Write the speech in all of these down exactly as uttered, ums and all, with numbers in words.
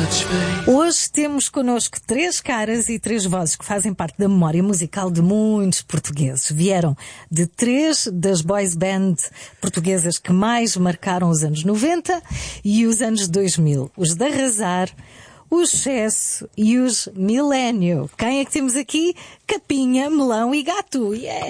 Hoje temos connosco três caras e três vozes que fazem parte da memória musical de muitos portugueses. Vieram de três das boys band portuguesas que mais marcaram os anos noventa e os anos dois mil. Os de Arrasar, o Excesso e os Millennium. Quem é que temos aqui? Capinha, Melão e Gato. Yeah!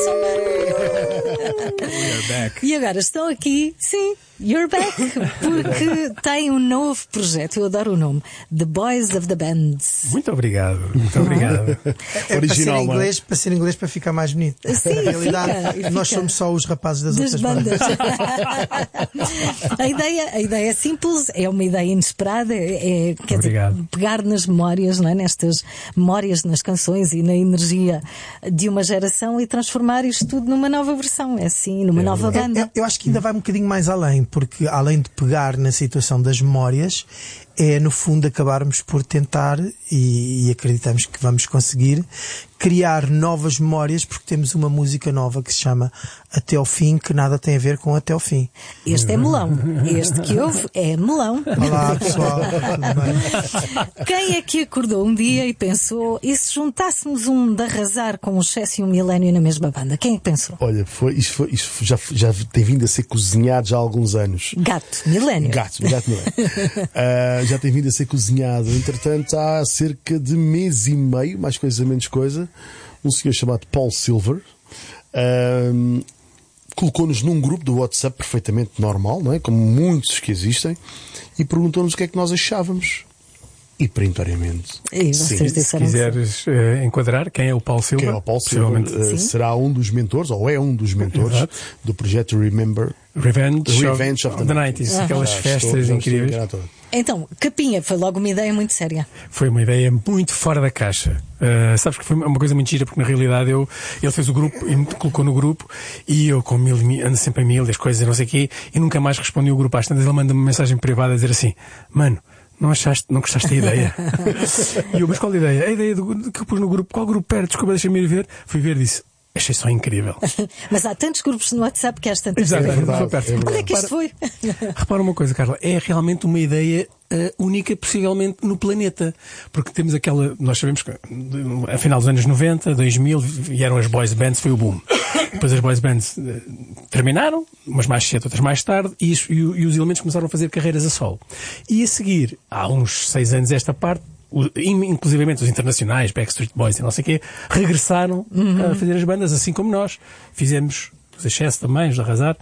You're back. E agora estão aqui, sim, You're Back, porque tem um novo projeto, eu adoro o nome, The Boys of the Bands. Muito obrigado, muito obrigado. É original, para ser inglês, para ser inglês para ficar mais bonito. Sim, na realidade, fica, nós fica. somos só os rapazes das, das outras bandas. bandas. a, ideia, a ideia é simples, é uma ideia inesperada, é, quer Obrigado. dizer, pegar nas memórias, não é? Nestas memórias, nas canções e na energia de uma geração e transformar isto tudo numa nova versão, é assim, numa é, nova banda. É, é, eu acho que ainda vai um bocadinho mais além, porque além de pegar na situação das memórias, é no fundo acabarmos por tentar, e, e acreditamos que vamos conseguir, criar novas memórias, porque temos uma música nova que se chama Até ao Fim, que nada tem a ver com Até ao Fim. Este é Melão. Este que houve é Melão. Olá, pessoal. Tudo bem? Quem é que acordou um dia e pensou, e se juntássemos um de Arrasar com o Excesso e um Millennium na mesma banda? Quem é que pensou? Olha, foi, isto, foi, isto já, já tem vindo a ser cozinhado já há alguns anos. Gato, Millennium. Gato, gato Millennium. uh, já tem vindo a ser cozinhado. Entretanto, há cerca de mês e meio, mais coisa menos coisa, um senhor chamado Paul Silver uh, colocou-nos num grupo do WhatsApp perfeitamente normal, não é? Como muitos que existem, e perguntou-nos o que é que nós achávamos. E perentoriamente. E vocês sim. Se quiseres uh, enquadrar quem é o Paul Silver, quem é o Paul Silver uh, será um dos mentores, ou é um dos mentores, Exato. do projeto Remember Revenge, Revenge of, of the nineties, uh-huh. aquelas já festas estou, incríveis. Então, Capinha, foi logo uma ideia muito séria. Foi uma ideia muito fora da caixa. Uh, sabes que foi uma coisa muito gira, porque na realidade eu, ele fez o grupo e me colocou no grupo, e eu com mil, mil ando sempre a mil, as coisas não sei o quê, e nunca mais respondi o grupo. Às tantas ele manda-me uma mensagem privada a dizer assim: mano, não achaste, não gostaste da ideia? E eu, mas qual a ideia? A ideia do, que eu pus no grupo. Qual grupo era? Desculpa, deixa-me ir ver. Fui ver e disse: achei só incrível. Mas há tantos grupos no WhatsApp que há tantas Exato, ideias. é verdade, é Onde é que isto foi? Repara uma coisa, Carla, é realmente uma ideia uh, única, possivelmente, no planeta. Porque temos aquela, nós sabemos que a final dos anos noventa, dois mil, vieram as boys bands, foi o boom. Depois as boys bands uh, terminaram, umas mais cedo, outras mais tarde, e, isso, e, e os elementos começaram a fazer carreiras a solo. E a seguir, há uns seis anos esta parte, inclusivamente os internacionais, Backstreet Boys e não sei o quê, regressaram uhum. a fazer as bandas, assim como nós. Fizemos os Excesso também, os de Arrasar.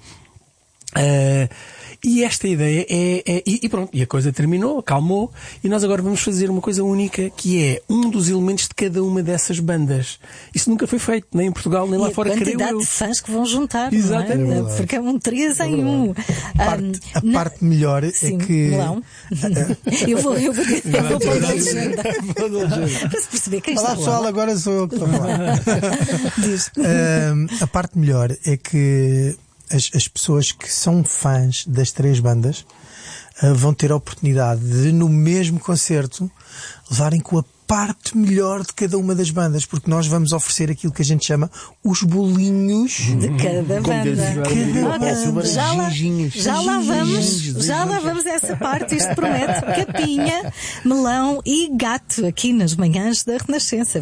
Uh, e esta ideia é, é e, e pronto, e a coisa terminou, acalmou, e nós agora vamos fazer uma coisa única, que é um dos elementos de cada uma dessas bandas. Isso nunca foi feito, nem em Portugal, nem e lá fora, creio eu. A quantidade de fãs que vão juntar, Exatamente. Não é? Porque é um três é em um. A parte, a um, parte melhor sim, é que... Melão. eu vou, eu vou, eu vou para a legenda. Para se perceber quem está lá. Olá pessoal, agora sou eu que estou a falar. Diz. Uh, a parte melhor é que As, as pessoas que são fãs das três bandas uh, vão ter a oportunidade de, no mesmo concerto, levarem com a parte melhor de cada uma das bandas, porque nós vamos oferecer aquilo que a gente chama os bolinhos de cada banda. Cada banda. Já lá, já lá vamos, já lá vamos a essa parte. Isto promete Capinha, Melão e Gato aqui nas manhãs da Renascença.